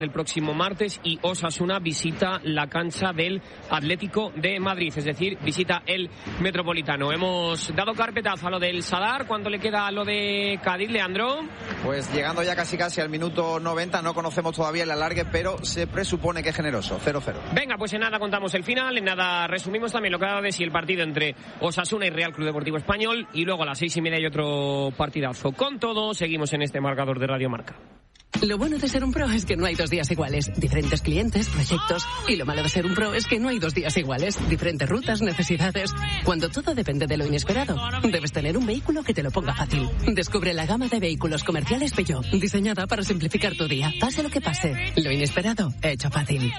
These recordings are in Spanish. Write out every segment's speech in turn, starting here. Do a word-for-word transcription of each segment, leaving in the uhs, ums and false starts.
El próximo martes y Osasuna visita la cancha del Atlético de Madrid, es decir, visita el Metropolitano. Hemos dado carpetazo a lo del Sadar. ¿Cuánto le queda a lo de Cádiz, Leandro? Pues llegando ya casi casi al minuto noventa, no conocemos todavía el alargue, pero se presupone que es generoso, cero cero. Venga, pues en nada contamos el final, en nada resumimos también lo que ha dado de sí el partido entre Osasuna y Real Club Deportivo Español, y luego a las seis y media hay otro partidazo. Con todo, seguimos en este marcador de Radio Marca. Lo bueno de ser un pro es que no hay dos días iguales. Diferentes clientes, proyectos. Y lo malo de ser un pro es que no hay dos días iguales. Diferentes rutas, necesidades. Cuando todo depende de lo inesperado, debes tener un vehículo que te lo ponga fácil. Descubre la gama de vehículos comerciales Peugeot, diseñada para simplificar tu día. Pase lo que pase, lo inesperado, hecho fácil.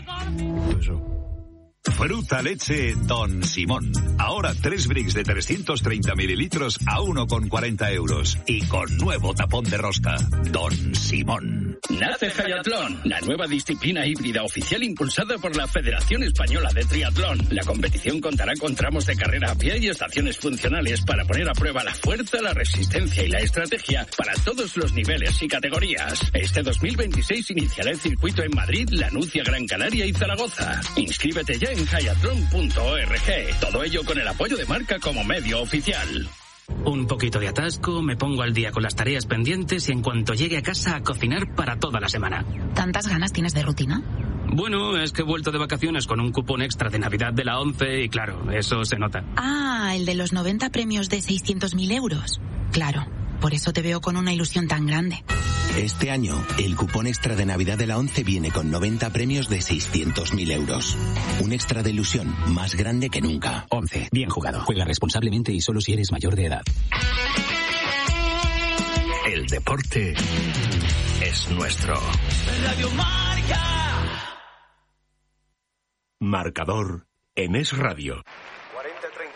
Fruta leche Don Simón. Ahora tres bricks de trescientos treinta mililitros a uno con cuarenta euros. Y con nuevo tapón de rosca. Don Simón. Nace Hayatlón, la nueva disciplina híbrida oficial impulsada por la Federación Española de Triatlón. La competición contará con tramos de carrera a pie y estaciones funcionales para poner a prueba la fuerza, la resistencia y la estrategia para todos los niveles y categorías. Este dos mil veintiséis iniciará el circuito en Madrid, Lanucia, Gran Canaria y Zaragoza. Inscríbete ya en hayatlón punto org. Todo ello con el apoyo de Marca como medio oficial. Un poquito de atasco, me pongo al día con las tareas pendientes y en cuanto llegue a casa a cocinar para toda la semana. ¿Tantas ganas tienes de rutina? Bueno, es que he vuelto de vacaciones con un cupón extra de Navidad de la ONCE y claro, eso se nota. Ah, el de los noventa premios de seiscientos mil euros. Claro, por eso te veo con una ilusión tan grande. Este año, el cupón extra de Navidad de la ONCE viene con noventa premios de seiscientos mil euros. Un extra de ilusión más grande que nunca. ONCE, bien jugado. Juega responsablemente y solo si eres mayor de edad. El deporte es nuestro. Radio Marca. Marcador en Es Radio. cuarenta treinta.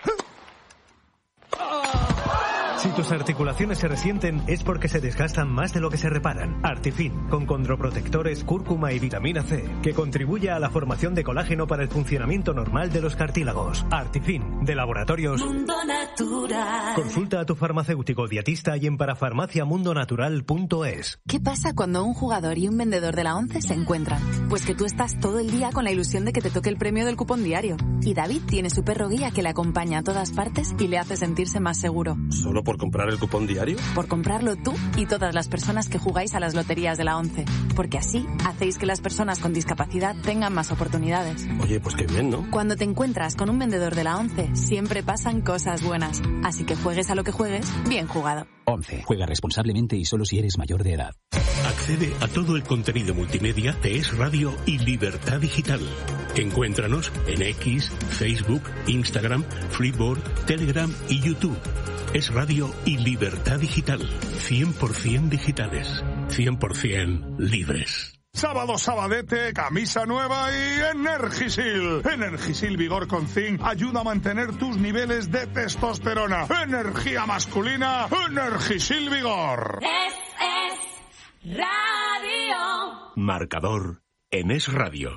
Si tus articulaciones se resienten es porque se desgastan más de lo que se reparan. Artifin, con condroprotectores, cúrcuma y vitamina C, que contribuye a la formación de colágeno para el funcionamiento normal de los cartílagos. Artifin, de Laboratorios Mundo Natural. Consulta a tu farmacéutico dietista y en parafarmacia mundo natural punto es. ¿Qué pasa cuando un jugador y un vendedor de la ONCE se encuentran? Pues que tú estás todo el día con la ilusión de que te toque el premio del cupón diario. Y David tiene su perro guía que le acompaña a todas partes y le hace sentirse más seguro. ¿Solo por comprar el cupón diario? Por comprarlo tú y todas las personas que jugáis a las loterías de la ONCE. Porque así hacéis que las personas con discapacidad tengan más oportunidades. Oye, pues qué bien, ¿no? Cuando te encuentras con un vendedor de la ONCE, siempre pasan cosas buenas. Así que juegues a lo que juegues, bien jugado. ONCE. Juega responsablemente y solo si eres mayor de edad. Accede a todo el contenido multimedia de Es Radio y Libertad Digital. Encuéntranos en X, Facebook, Instagram, Freeboard, Telegram y YouTube. Es Radio y Libertad Digital. cien por ciento digitales. cien por ciento libres. Sábado Sabadete, camisa nueva y Energisil. Energisil Vigor con Zinc ayuda a mantener tus niveles de testosterona. Energía masculina, Energisil Vigor. Es, es Radio. Marcador en Es Radio.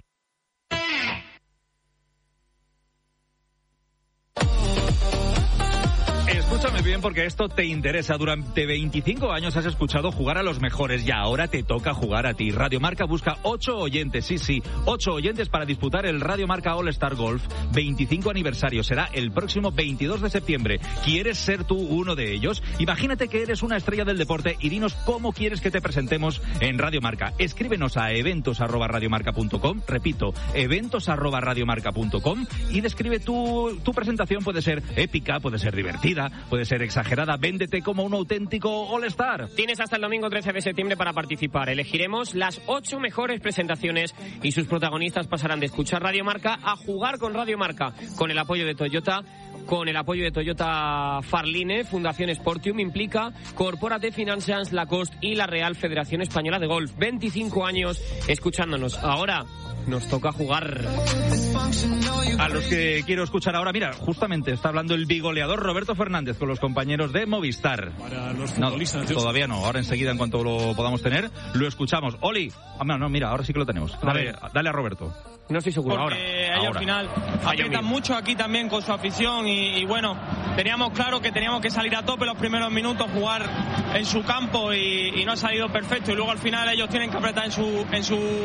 Escúchame bien porque esto te interesa. Durante veinticinco años has escuchado jugar a los mejores y ahora te toca jugar a ti. Radio Marca busca ocho oyentes, sí, sí, ocho oyentes para disputar el Radio Marca All Star Golf veinticinco aniversario. Será el próximo veintidós de septiembre. ¿Quieres ser tú uno de ellos? Imagínate que eres una estrella del deporte y dinos cómo quieres que te presentemos en Radio Marca. Escríbenos a eventos arroba radiomarca punto com, repito, eventos arroba radiomarca punto com y describe tu, tu presentación. Puede ser épica, puede ser divertida, puede ser exagerada. Véndete como un auténtico All-Star. Tienes hasta el domingo trece de septiembre para participar. Elegiremos las ocho mejores presentaciones y sus protagonistas pasarán de escuchar Radio Marca a jugar con Radio Marca, con el apoyo de Toyota, con el apoyo de Toyota Farline, Fundación Sportium, Implica, Corporate Financials, Lacoste y la Real Federación Española de Golf. veinticinco años escuchándonos. Ahora nos toca jugar. A los que quiero escuchar ahora, mira, justamente está hablando el bigoleador Roberto Fernández con los compañeros de Movistar. No, todavía no, ahora enseguida en cuanto lo podamos tener, lo escuchamos. Oli, ah, no, mira, ahora sí que lo tenemos. Dale, dale a Roberto. No estoy seguro. Porque ahora. ellos ahora. al final aprietan mucho aquí también con su afición y, y bueno, teníamos claro que teníamos que salir a tope los primeros minutos, jugar en su campo y, y no ha salido perfecto y luego al final ellos tienen que apretar en su en su